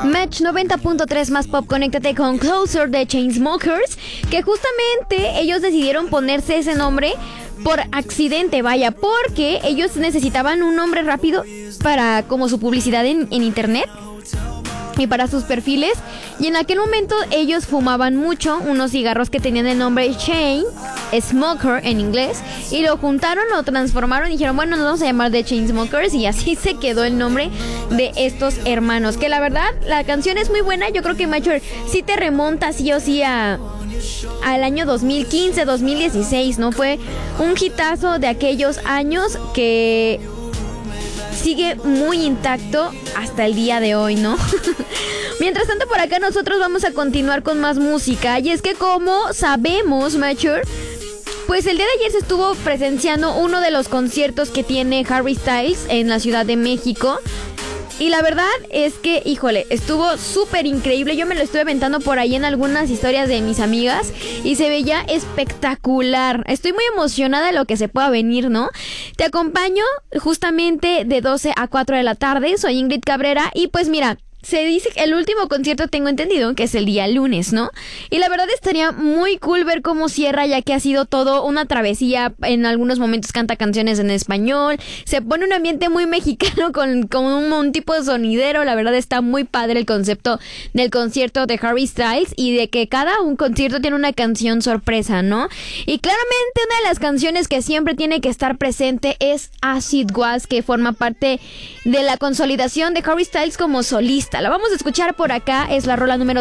Match 90.3 más pop, conéctate con Closer de Chainsmokers, que justamente ellos decidieron ponerse ese nombre por accidente, vaya, porque ellos necesitaban un nombre rápido para como su publicidad en internet y para sus perfiles, y en aquel momento ellos fumaban mucho unos cigarros que tenían el nombre Chain Smoker en inglés, y lo juntaron, lo transformaron y dijeron, bueno, nos vamos a llamar The Chainsmokers, y así se quedó el nombre de estos hermanos, que la verdad la canción es muy buena. Yo creo que Mature sí te remonta sí o sí al año 2015, 2016, ¿no? Fue un hitazo de aquellos años que sigue muy intacto hasta el día de hoy, ¿no? Mientras tanto, por acá nosotros vamos a continuar con más música. Y es que, como sabemos, Mature, pues el día de ayer se estuvo presenciando uno de los conciertos que tiene Harry Styles en la Ciudad de México. Y la verdad es que, híjole, estuvo súper increíble. Yo me lo estuve aventando por ahí en algunas historias de mis amigas y se veía espectacular. Estoy muy emocionada de lo que se pueda venir, ¿no? Te acompaño justamente de 12 a 4 de la tarde. Soy Ingrid Cabrera y pues mira, se dice que el último concierto, tengo entendido, que es el día lunes, ¿no? Y la verdad estaría muy cool ver cómo cierra, ya que ha sido todo una travesía. En algunos momentos canta canciones en español. Se pone un ambiente muy mexicano con un tipo de sonidero. La verdad está muy padre el concepto del concierto de Harry Styles y de que cada un concierto tiene una canción sorpresa, ¿no? Y claramente una de las canciones que siempre tiene que estar presente es Acid Was, que forma parte de la consolidación de Harry Styles como solista. La vamos a escuchar por acá, es la rola número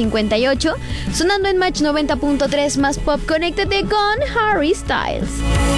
158, sonando en Match 90.3 más pop. Conéctate con Harry Styles.